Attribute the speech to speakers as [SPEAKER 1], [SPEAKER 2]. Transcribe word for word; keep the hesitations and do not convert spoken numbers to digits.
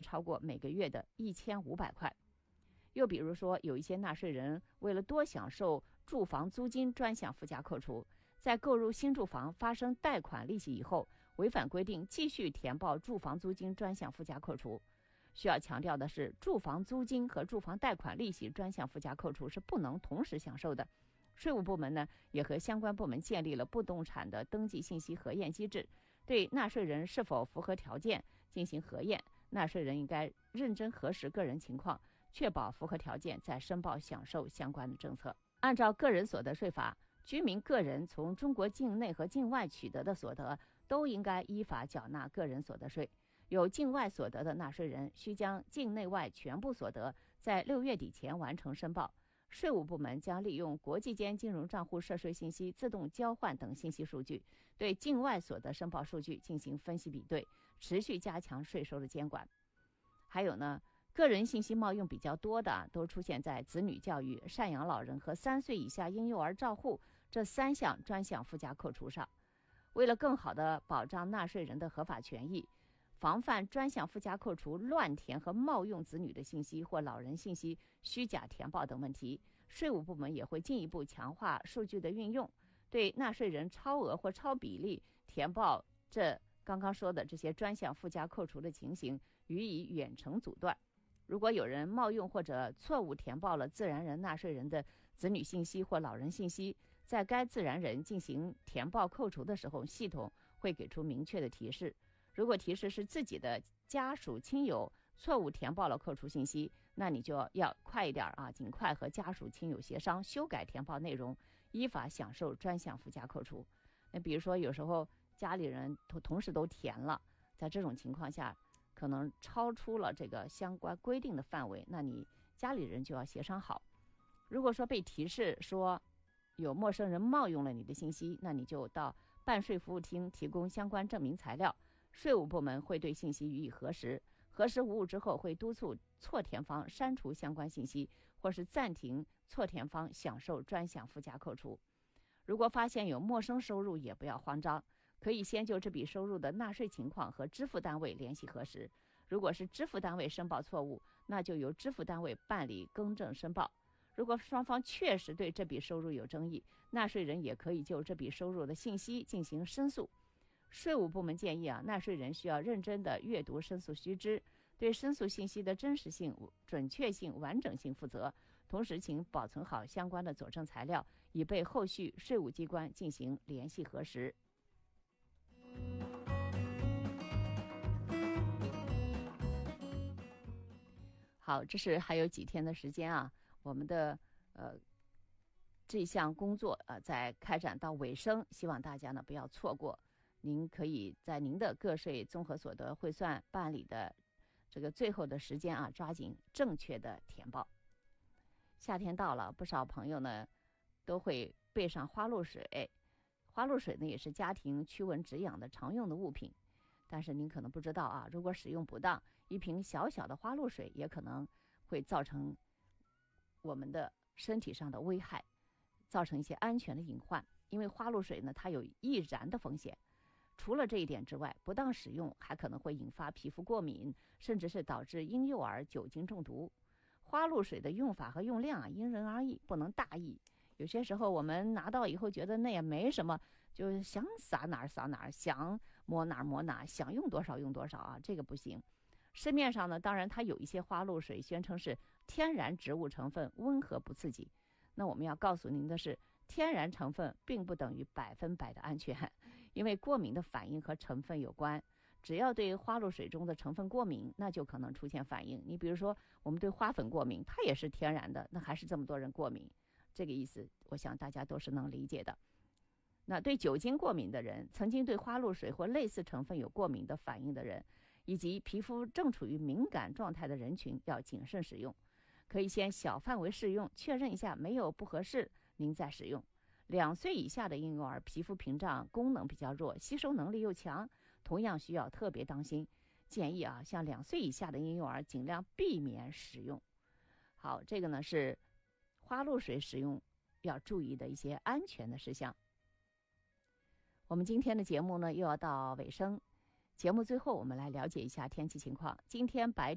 [SPEAKER 1] 超过每个月的一千五百块。又比如说，有一些纳税人为了多享受住房租金专项附加扣除，在购入新住房发生贷款利息以后，违反规定继续填报住房租金专项附加扣除。需要强调的是，住房租金和住房贷款利息专项附加扣除是不能同时享受的。税务部门呢，也和相关部门建立了不动产的登记信息核验机制，对纳税人是否符合条件进行核验。纳税人应该认真核实个人情况，确保符合条件再申报享受相关的政策。按照个人所得税法，居民个人从中国境内和境外取得的所得都应该依法缴纳个人所得税。有境外所得的纳税人需将境内外全部所得在六月底前完成申报。税务部门将利用国际间金融账户涉税信息自动交换等信息数据，对境外所得申报数据进行分析比对，持续加强税收的监管。还有呢，个人信息冒用比较多的都出现在子女教育、赡养老人和三岁以下婴幼儿照护这三项专项附加扣除上。为了更好地保障纳税人的合法权益，防范专项附加扣除乱填和冒用子女的信息或老人信息虚假填报等问题，税务部门也会进一步强化数据的运用，对纳税人超额或超比例填报这刚刚说的这些专项附加扣除的情形予以远程阻断。如果有人冒用或者错误填报了自然人纳税人的子女信息或老人信息，在该自然人进行填报扣除的时候，系统会给出明确的提示。如果提示是自己的家属亲友错误填报了扣除信息，那你就要快一点啊，尽快和家属亲友协商修改填报内容，依法享受专项附加扣除。那比如说有时候家里人同同时都填了，在这种情况下可能超出了这个相关规定的范围，那你家里人就要协商好。如果说被提示说有陌生人冒用了你的信息，那你就到办税服务厅提供相关证明材料，税务部门会对信息予以核实，核实无误之后会督促错填方删除相关信息，或是暂停错填方享受专项附加扣除。如果发现有陌生收入，也不要慌张，可以先就这笔收入的纳税情况和支付单位联系核实。如果是支付单位申报错误，那就由支付单位办理更正申报。如果双方确实对这笔收入有争议，纳税人也可以就这笔收入的信息进行申诉。税务部门建议啊，纳税人需要认真地阅读申诉须知，对申诉信息的真实性、准确性、完整性负责，同时请保存好相关的佐证材料，以备后续税务机关进行联系核实。好，这是还有几天的时间啊，我们的呃这项工作啊、呃、在开展到尾声，希望大家呢不要错过。您可以在您的个税综合所得汇算办理的这个最后的时间啊，抓紧正确的填报。夏天到了，不少朋友呢都会备上花露水。花露水呢也是家庭驱蚊止痒的常用的物品，但是您可能不知道啊，如果使用不当，一瓶小小的花露水也可能会造成我们的身体上的危害，造成一些安全的隐患。因为花露水呢，它有易燃的风险。除了这一点之外，不当使用还可能会引发皮肤过敏，甚至是导致婴幼儿酒精中毒。花露水的用法和用量啊，因人而异，不能大意。有些时候我们拿到以后觉得那也没什么，就想撒哪儿撒哪儿，想抹哪儿抹哪儿，想用多少用多少啊，这个不行。市面上呢，当然它有一些花露水宣称是天然植物成分，温和不刺激。那我们要告诉您的是，天然成分并不等于百分百的安全，因为过敏的反应和成分有关。只要对花露水中的成分过敏，那就可能出现反应。你比如说，我们对花粉过敏，它也是天然的，那还是这么多人过敏。这个意思，我想大家都是能理解的。那对酒精过敏的人，曾经对花露水或类似成分有过敏的反应的人，以及皮肤正处于敏感状态的人群，要谨慎使用。可以先小范围试用，确认一下没有不合适，您再使用。两岁以下的婴幼儿皮肤屏障功能比较弱，吸收能力又强，同样需要特别当心。建议啊，像两岁以下的婴幼儿尽量避免使用。好，这个呢是花露水使用要注意的一些安全的事项。我们今天的节目呢又要到尾声，节目最后我们来了解一下天气情况。今天白